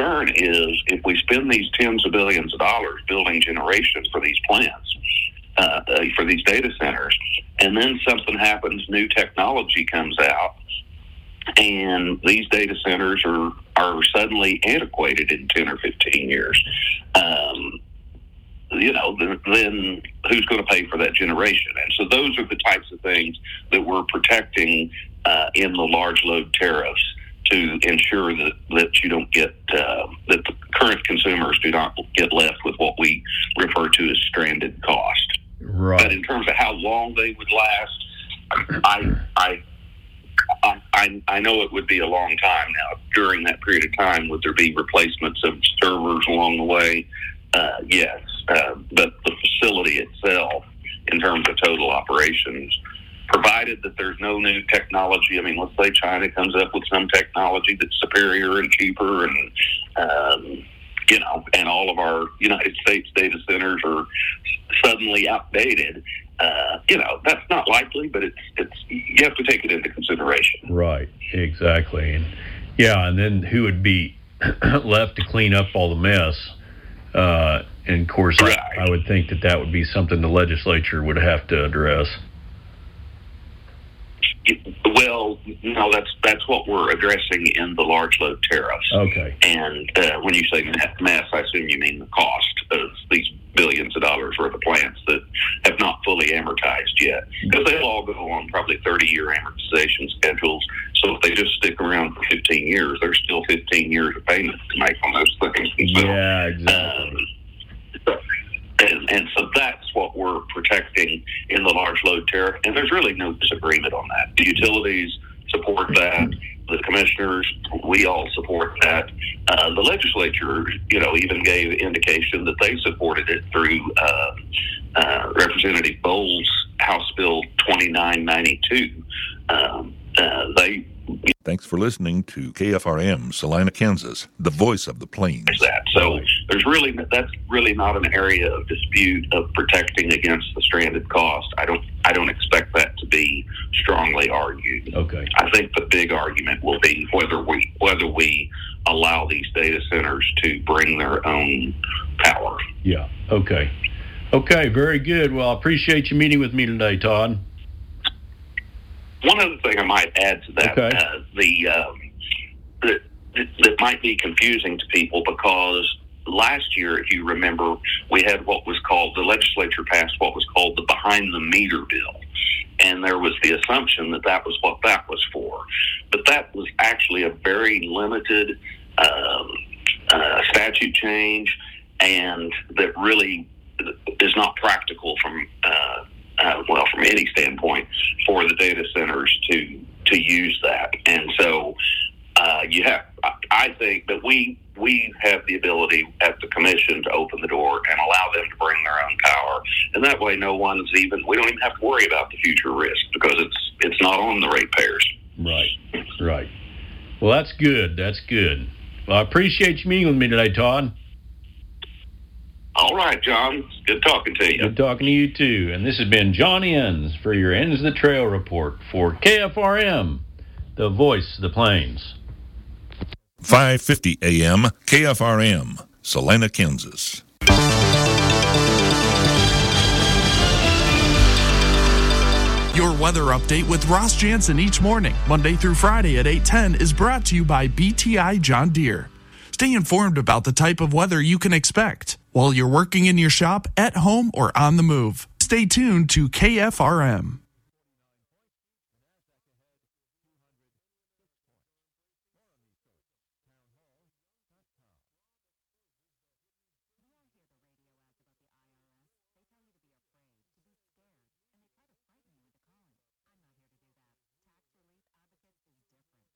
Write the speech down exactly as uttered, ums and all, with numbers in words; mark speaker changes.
Speaker 1: concern is if we spend these tens of billions of dollars building generation for these plants, uh, uh, for these data centers, and then something happens, new technology comes out, and these data centers are, are suddenly antiquated in ten or fifteen years, um, you know, then, then who's going to pay for that generation? And so those are the types of things that we're protecting uh, in the large load tariffs to ensure that, that you don't get, uh, that the current consumers do not get left with what we refer to as stranded cost.
Speaker 2: Right.
Speaker 1: But in terms of how long they would last, I, I, I, I know it would be a long time now. During that period of time, would there be replacements of servers along the way? Uh, yes. Uh, but the facility itself, in terms of total operations, provided that there's no new technology. I mean, let's say China comes up with some technology that's superior and cheaper, and um, you know, and all of our United States data centers are suddenly outdated. Uh, you know, that's not likely, but it's it's you have to take it into consideration.
Speaker 2: Right. Exactly. And yeah, and then who would be left to clean up all the mess? Uh, and of course, right. I, I would think that that would be something the legislature would have to address.
Speaker 1: Well, no, that's that's what we're addressing in the large load tariffs.
Speaker 2: Okay.
Speaker 1: And uh, when you say mass, I assume you mean the cost of these billions of dollars worth of plants that have not fully amortized yet, because they'll all go on probably thirty-year amortization schedules. So if they just stick around for fifteen years, there's still fifteen years of payments to make on those things. So,
Speaker 2: yeah, exactly.
Speaker 1: Um, And, and so that's what we're protecting in the large load tariff. And there's really no disagreement on that. The utilities support that. The commissioners, we all support that. Uh, the legislature, you know, even gave indication that they supported it through uh, uh, Representative Bowles' House Bill twenty-nine ninety-two. Um, uh, they
Speaker 3: Thanks for listening to K F R M, Salina, Kansas, the voice of the plains.
Speaker 1: That. So there's really that's really not an area of dispute of protecting against the stranded cost. I don't I don't expect that to be strongly argued.
Speaker 2: Okay.
Speaker 1: I think the big argument will be whether we whether we allow these data centers to bring their own power.
Speaker 2: Yeah. Okay. Okay. Very good. Well, I appreciate you meeting with me today, Todd.
Speaker 1: One other thing I might add to that,
Speaker 2: okay.
Speaker 1: uh, the um, that, that might be confusing to people, because last year, if you remember, we had what was called, the legislature passed what was called the behind the meter bill. And there was the assumption that that was what that was for. But that was actually a very limited um, uh, statute change, and that really is not practical from uh Uh, well, from any standpoint, for the data centers to to use that. And so uh, you have, I think that we we have the ability at the commission to open the door and allow them to bring their own power. And that way no one's even, we don't even have to worry about the future risk, because it's it's not on the ratepayers.
Speaker 2: Right, right. Well, that's good. That's good. Well, I appreciate you meeting with me today, Todd.
Speaker 1: All right, John. It's good talking to you.
Speaker 2: Good talking to you, too. And this has been John Enns for your Ends of the Trail report for K F R M, the voice of the plains.
Speaker 3: five fifty A M, K F R M, Salina, Kansas.
Speaker 4: Your weather update with Ross Jansen each morning, Monday through Friday at eight ten, is brought to you by B T I John Deere. Stay informed about the type of weather you can expect while you're working in your shop, at home, or on the move. Stay tuned to K F R M.